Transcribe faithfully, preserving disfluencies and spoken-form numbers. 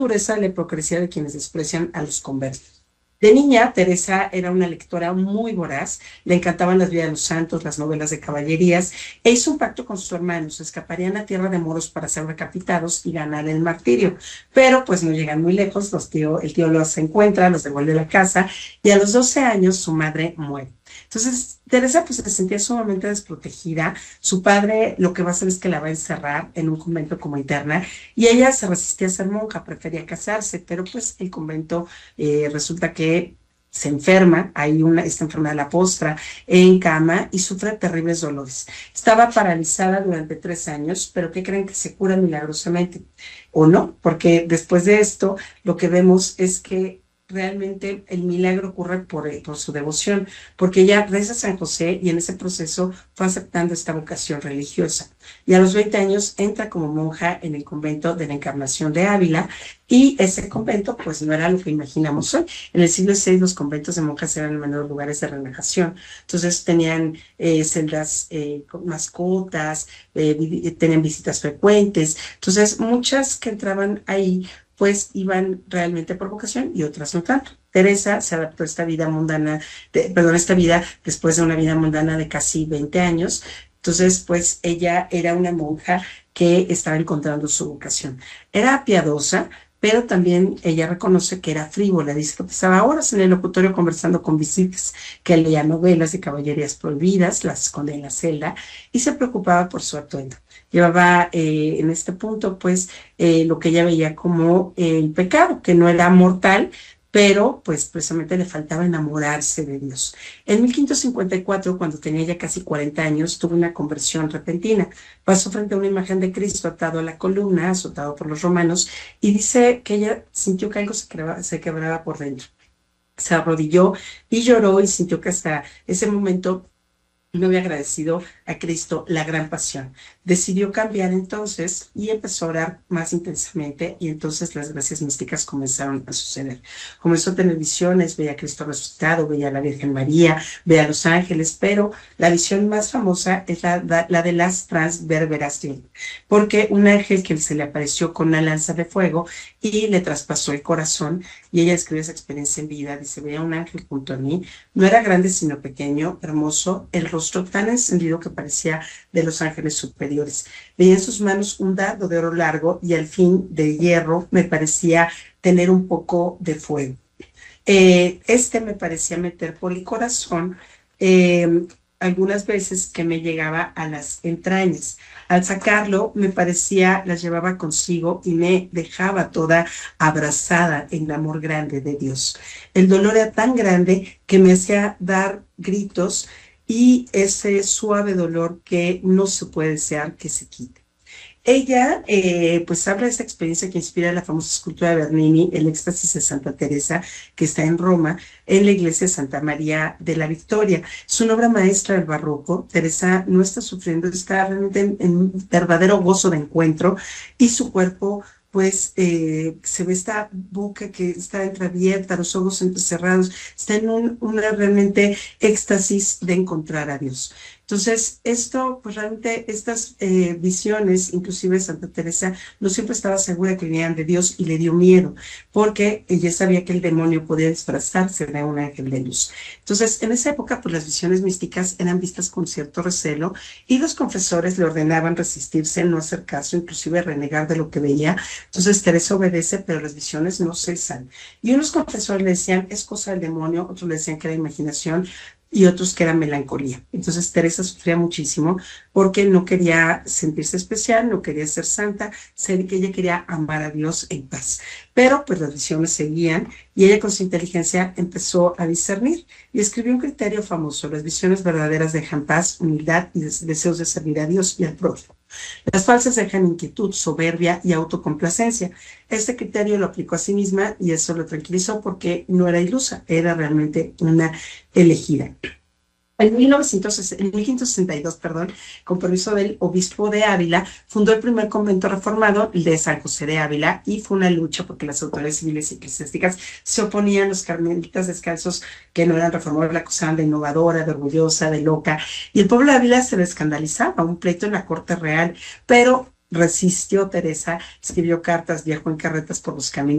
dureza la hipocresía de quienes desprecian a los conversos. De niña, Teresa era una lectora muy voraz, le encantaban las vidas de los santos, las novelas de caballerías, e hizo un pacto con sus hermanos, escaparían a tierra de moros para ser decapitados y ganar el martirio, pero pues no llegan muy lejos, los tío, el tío los encuentra, los devuelve a la casa, y a los doce años su madre muere. Entonces, Teresa pues se sentía sumamente desprotegida. Su padre lo que va a hacer es que la va a encerrar en un convento como interna y ella se resistía a ser monja, prefería casarse, pero pues el convento eh, resulta que se enferma, hay una, esta enfermedad la postra en cama y sufre terribles dolores. Estaba paralizada durante tres años, pero ¿qué creen? Que se cura milagrosamente o no? Porque después de esto lo que vemos es que realmente el milagro ocurre por, eh, por su devoción, porque ella reza a San José y en ese proceso fue aceptando esta vocación religiosa. Y a los veinte años entra como monja en el convento de la Encarnación de Ávila y ese convento pues no era lo que imaginamos hoy. En el siglo seis los conventos de monjas eran en menor lugares de relajación. Entonces tenían eh, celdas eh, con mascotas, eh, vi tenían visitas frecuentes. Entonces muchas que entraban ahí pues iban realmente por vocación y otras no tanto. Teresa se adaptó a esta vida mundana, de, perdón, esta vida después de una vida mundana de casi veinte años. Entonces, pues ella era una monja que estaba encontrando su vocación. Era piadosa, pero también ella reconoce que era frívola. Dice que pasaba horas en el locutorio conversando con visitas, que leía novelas de caballerías prohibidas, las escondía en la celda y se preocupaba por su atuendo. Llevaba eh, en este punto, pues, eh, lo que ella veía como eh, el pecado, que no era mortal, pero pues precisamente le faltaba enamorarse de Dios. En mil quinientos cincuenta y cuatro, cuando tenía ya casi cuarenta años, tuvo una conversión repentina. Pasó frente a una imagen de Cristo atado a la columna, azotado por los romanos, y dice que ella sintió que algo se quebraba, se quebraba por dentro. Se arrodilló y lloró y sintió que hasta ese momento no había agradecido a Cristo la gran pasión. Decidió cambiar entonces y empezó a orar más intensamente y entonces las gracias místicas comenzaron a suceder. Comenzó a tener visiones, veía a Cristo resucitado, veía a la Virgen María, veía a los ángeles, pero la visión más famosa es la, la de las transverberaciones, porque un ángel que se le apareció con una lanza de fuego y le traspasó el corazón y ella escribió esa experiencia en vida. Dice, veía un ángel junto a mí, no era grande sino pequeño, hermoso, el rostro tan encendido que parecía de los ángeles superiores. Veía en sus manos un dardo de oro largo y al fin de hierro me parecía tener un poco de fuego. Eh, este me parecía meter por el corazón eh, algunas veces que me llegaba a las entrañas. Al sacarlo, me parecía, las llevaba consigo y me dejaba toda abrazada en el amor grande de Dios. El dolor era tan grande que me hacía dar gritos y ese suave dolor que no se puede desear que se quite. Ella, eh, pues, habla de esa experiencia que inspira la famosa escultura de Bernini, El éxtasis de Santa Teresa, que está en Roma, en la iglesia de Santa María de la Victoria. Es una obra maestra del barroco. Teresa no está sufriendo, está realmente en, en verdadero gozo de encuentro y su cuerpo pues eh, se ve esta boca que está entreabierta, los ojos entrecerrados, está en un, una realmente éxtasis de encontrar a Dios. Entonces, esto, pues realmente estas eh, visiones, inclusive Santa Teresa, no siempre estaba segura que venían de Dios y le dio miedo, porque ella sabía que el demonio podía disfrazarse de un ángel de luz. Entonces, en esa época, pues las visiones místicas eran vistas con cierto recelo y los confesores le ordenaban resistirse, no hacer caso, inclusive renegar de lo que veía. Entonces, Teresa obedece, pero las visiones no cesan. Y unos confesores le decían, es cosa del demonio, otros le decían que era imaginación, y otros que era melancolía. Entonces Teresa sufría muchísimo porque no quería sentirse especial, no quería ser santa, ser que ella quería amar a Dios en paz. Pero pues las visiones seguían y ella con su inteligencia empezó a discernir y escribió un criterio famoso: las visiones verdaderas dejan paz, humildad y deseos de servir a Dios y al prójimo. Las falsas dejan inquietud, soberbia y autocomplacencia. Este criterio lo aplicó a sí misma y eso lo tranquilizó porque no era ilusa, era realmente una elegida. En, mil novecientos, en mil quinientos sesenta y dos, perdón, con permiso del obispo de Ávila, fundó el primer convento reformado, el de San José de Ávila, y fue una lucha porque las autoridades civiles y eclesiásticas se oponían. Los carmelitas descalzos que no eran reformadores la acusaban de innovadora, de orgullosa, de loca, y el pueblo de Ávila se le escandalizaba, un pleito en la corte real, pero resistió Teresa, escribió cartas, viajó en carretas por los caminos